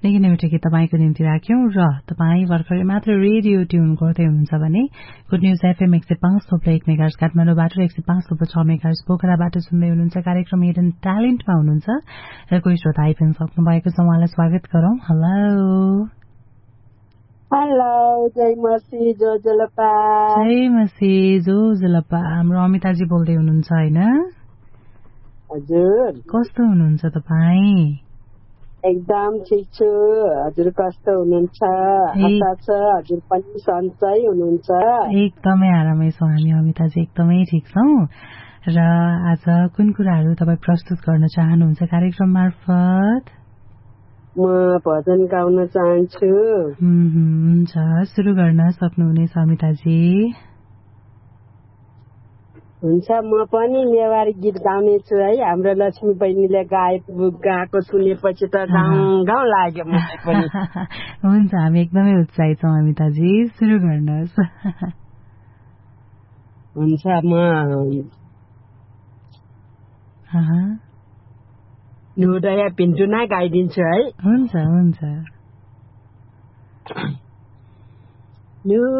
निकै नै मिठो गीत तपाईँको निम्ति राख्यौं र तपाईँ भर्खरै मात्र रेडियो ट्युन गर्दै हुनुहुन्छ भने गुड न्यूज एफएम 105.1 मेगाहर्ज काठमाडौँबाट र 105.6 मेगाहर्ज पोखराबाट सुन्दै हुनुहुन्छ। कार्यक्रम हिडन ट्यालेन्टमा हुनुहुन्छ र कोही श्रोता आइपुग्न सक्नु भएको छ, उहाँलाई स्वागत गरौं। हेलो, जय मसी जो जलपा। जय मसी जो जलपा। हाम्रो अमिताजी बोल्दै हुनुहुन्छ हैन? हजुर। कस्तो हुनुहुन्छ तपाईँ? एकदम ठिक छु। हजुर कस्तो हुनुहुन्छ? आशा छ हजुर पनि सन्चै हुनुहुन्छ। एकदमै आरामै छौं हामी अमिताजी, एकदमै ठिक छौं। र आज कुन कुराहरू तपाईँ प्रस्तुत गर्न चाहनुहुन्छ कार्यक्रम मार्फत? म भजन गाउन चाहन्छु। हुन्छ, सुरु गर्न सक्नुहुनेछ अमिताजी। हुन्छ, म पनि नेवारी गीत गाउने छु है। हाम्रो लक्ष्मी बहिनीले गाएको सुनेपछि त गाउँ लाग्यो मलाई पनि। हुन्छ, हामी एकदमै उत्साहित छौं अमिताजी, सुरु गर्नुहोस्। हुन्छ, म नुदय पिन्टु नै गाइदिन्छु है। हुन्छ।